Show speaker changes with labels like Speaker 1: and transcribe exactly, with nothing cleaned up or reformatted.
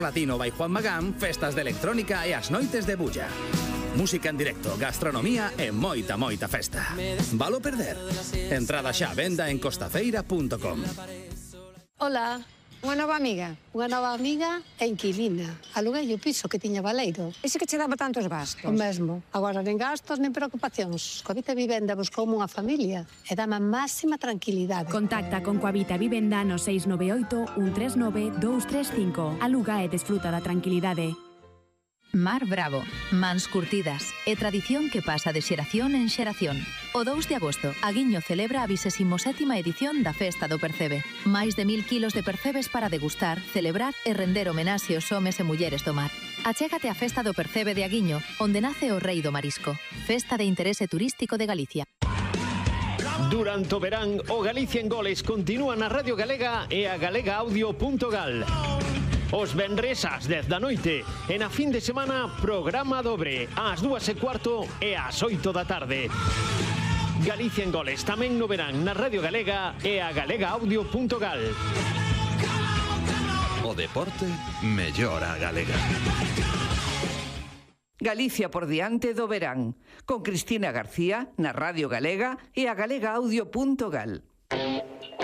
Speaker 1: Latino by Juan Magán, festas de electrónica e as noites de bulla. Música en directo, gastronomía e moita, moita festa. Valo perder? Entrada xa a venda en costafeira punto com.
Speaker 2: Hola, unha nova amiga. Unha nova amiga e inquilina. Aluguei o piso que tiña Baleiro.
Speaker 3: Ese que che daba tantos gastos?
Speaker 2: O mesmo. Agora, nen gastos, nen preocupacións. Coavita Vivenda buscoume unha familia e dame a máxima tranquilidade.
Speaker 4: Contacta con Coavita Vivenda no seis nove oito, un tres nove, dous tres cinco. Aluga e desfruta da tranquilidade.
Speaker 5: Mar Bravo, mans curtidas e tradición que pasa de xeración en xeración. O dous de agosto, Aguiño celebra a vigésima sétima edición da Festa do Percebe. Máis de mil kilos de percebes para degustar, celebrar e render homenaxe aos homes e mulleres do mar. Achégate á Festa do Percebe de Aguiño, onde nace o rei do marisco. Festa de interese turístico de Galicia.
Speaker 6: Durante o verán, o Galicia en Goles continúa na Radio Galega e a galega audio punto gal. Os venres ás dez da noite e na fin de semana programa dobre ás dúas e cuarto e ás oito da tarde. Galicia en Goles tamén no verán na Radio Galega e a galega audio punto gal.
Speaker 7: O deporte mellora a galega.
Speaker 8: Galicia por diante do verán, con Cristina García na Radio Galega e a galega audio punto gal.